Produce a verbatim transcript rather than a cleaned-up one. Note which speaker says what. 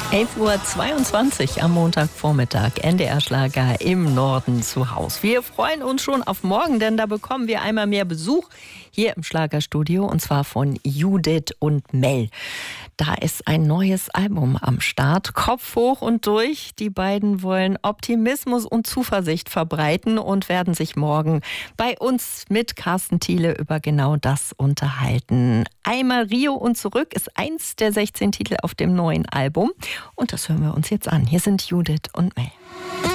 Speaker 1: elf Uhr zweiundzwanzig am Montagvormittag, N D R-Schlager im Norden zu Haus. Wir freuen uns schon auf morgen, denn da bekommen wir einmal mehr Besuch hier im Schlagerstudio, und zwar von Judith und Mel. Da ist ein neues Album am Start, Kopf hoch und durch. Die beiden wollen Optimismus und Zuversicht verbreiten und werden sich morgen bei uns mit Carsten Thiele über genau das unterhalten. Einmal Rio und zurück ist eins der sechzehn Titel auf dem neuen Album. Und das hören wir uns jetzt an. Hier sind Judith und Mel.